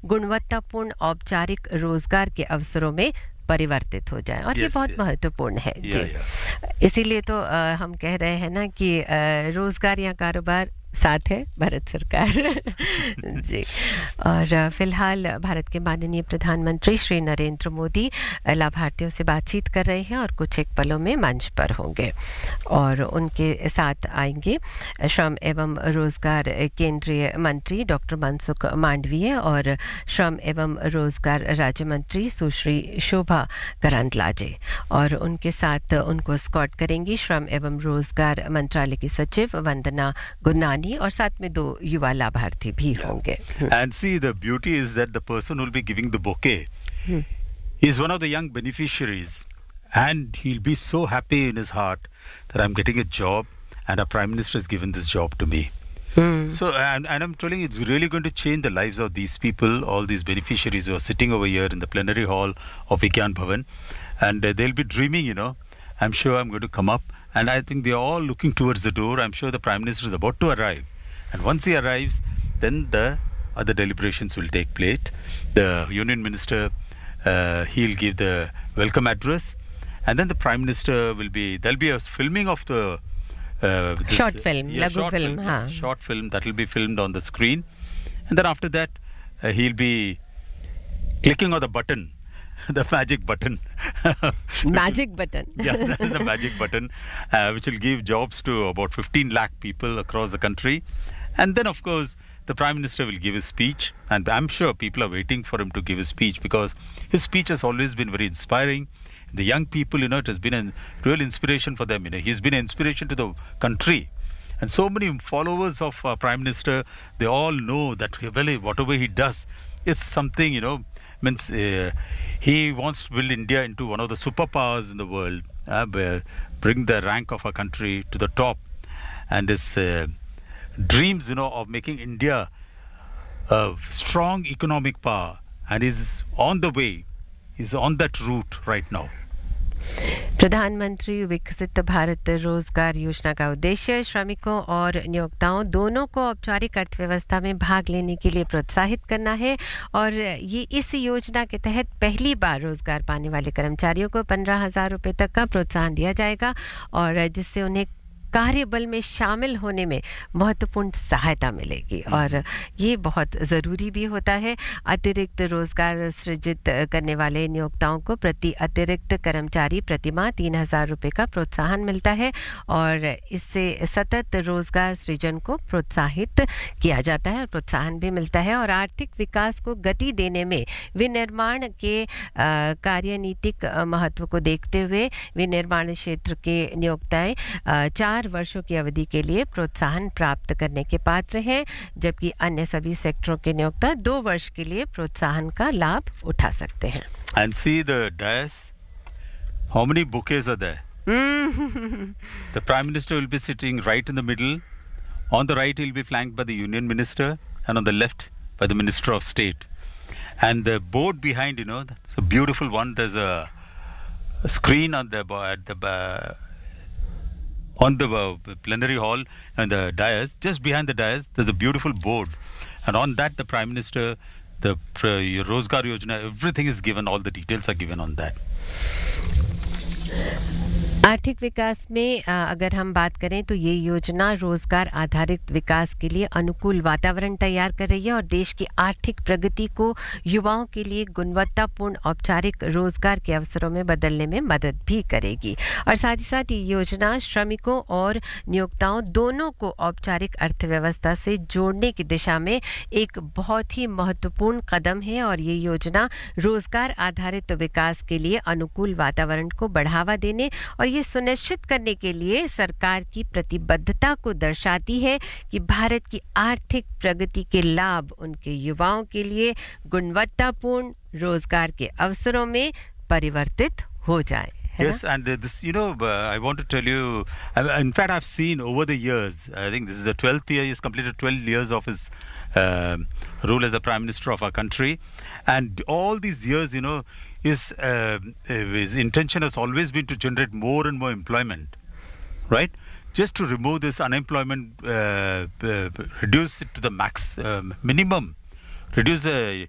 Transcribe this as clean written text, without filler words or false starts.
गुणवत्तापूर्ण औपचारिक रोजगार के अवसरों में परिवर्तित हो जाए और ये बहुत महत्वपूर्ण है जी। इसीलिए तो हम कह रहे हैं ना कि रोजगार या कारोबार साथ है भारत सरकार जी। और फिलहाल भारत के माननीय प्रधानमंत्री श्री नरेंद्र मोदी लाभार्थियों से बातचीत कर रहे हैं और कुछ एक पलों में मंच पर होंगे और उनके साथ आएंगे श्रम एवं रोजगार केंद्रीय मंत्री डॉक्टर मनसुख मांडवीय और श्रम एवं रोजगार राज्य मंत्री सुश्री शोभा करंदलाजे और उनके साथ उनको एस्कॉर्ट करेंगी श्रम एवं रोजगार मंत्रालय की सचिव वंदना गुरनानी और साथ में 2 युवा लाभार्थी भी होंगे। And see, the beauty is that the person who will be giving the bouquet is one of the young beneficiaries, and he'll be so happy in his heart that I'm getting a job and our Prime Minister has given this job to me. So, and I'm telling you, it's really going to change the lives of these people, all these beneficiaries who are sitting over here in the plenary hall of Vigyan Bhavan, and they'll be dreaming, you know. I'm sure I'm going to come up, and I think they're all looking towards the door. I'm sure the Prime Minister is about to arrive, and once he arrives, then the other deliberations will take place. The Union Minister, he'll give the welcome address, and then the Prime Minister will be, there'll be a filming of the short film, short film that will be filmed on the screen, and then after that he'll be clicking on the button, the magic button. Magic button. Yeah, the magic button, which will give jobs to about 15 lakh people across the country, and then of course the Prime Minister will give his speech, and I'm sure people are waiting for him to give his speech because his speech has always been very inspiring. The young people, you know, it has been a real inspiration for them. You know, he's been an inspiration to the country. And so many followers of Prime Minister, they all know that whatever he does is something, you know, means he wants to build India into one of the superpowers in the world, bring the rank of our country to the top. And his dreams, you know, of making India a strong economic power, and is on the way, is on that route right now. प्रधानमंत्री विकसित भारत रोजगार योजना का उद्देश्य श्रमिकों और नियोक्ताओं दोनों को औपचारिक अर्थव्यवस्था में भाग लेने के लिए प्रोत्साहित करना है और ये इस योजना के तहत पहली बार रोजगार पाने वाले कर्मचारियों को 15,000 रुपए तक का प्रोत्साहन दिया जाएगा और जिससे उन्हें कार्यबल में शामिल होने में महत्वपूर्ण सहायता मिलेगी और ये बहुत ज़रूरी भी होता है। अतिरिक्त रोजगार सृजित करने वाले नियोक्ताओं को प्रति अतिरिक्त कर्मचारी प्रतिमाह 3,000 रुपए का प्रोत्साहन मिलता है और इससे सतत रोजगार सृजन को प्रोत्साहित किया जाता है और प्रोत्साहन भी मिलता है और आर्थिक विकास को गति देने में विनिर्माण के कार्यनीतिक महत्व को देखते हुए विनिर्माण क्षेत्र के नियोक्ताएं 4 वर्षों की अवधि के लिए प्रोत्साहन प्राप्त करने के पात्र हैं जबकि अन्य सभी सेक्टरों के नियोक्ता 2 वर्ष के लिए प्रोत्साहन का लाभ उठा सकते हैं। And see the dais, how many bouquets are there? The Prime Minister will be sitting right in the middle. On the right, he'll be flanked by the Union Minister, and on the left by the Minister of State. And the board behind, you know, it's a beautiful one. There's a screen on the plenary hall and the dais. Just behind the dais, there's a beautiful board, and on that, the Prime Minister, the Rozgar Yojana, everything is given. All the details are given on that. आर्थिक विकास में अगर हम बात करें तो ये योजना रोजगार आधारित विकास के लिए अनुकूल वातावरण तैयार कर रही है और देश की आर्थिक प्रगति को युवाओं के लिए गुणवत्तापूर्ण औपचारिक रोजगार के अवसरों में बदलने में मदद भी करेगी और साथ ही साथ ये योजना श्रमिकों और नियोक्ताओं दोनों को औपचारिक अर्थव्यवस्था से जोड़ने की दिशा में एक बहुत ही महत्वपूर्ण कदम है और ये योजना रोजगार आधारित विकास के लिए अनुकूल वातावरण को बढ़ावा देने और ये सुनिश्चित करने के लिए सरकार की प्रतिबद्धता को दर्शाती है कि भारत की आर्थिक प्रगति के लाभ उनके युवाओं के लिए गुणवत्तापूर्ण रोजगार के अवसरों में परिवर्तित हो जाएं। Yes, and this, you know, I want to tell you, in fact, I've seen over the years, I think this is the 12th year, he's completed 12 years of his rule as the Prime Minister of our country. And all these years, you know, his intention has always been to generate more and more employment, right? Just to remove this unemployment, reduce it to the minimum, reduce the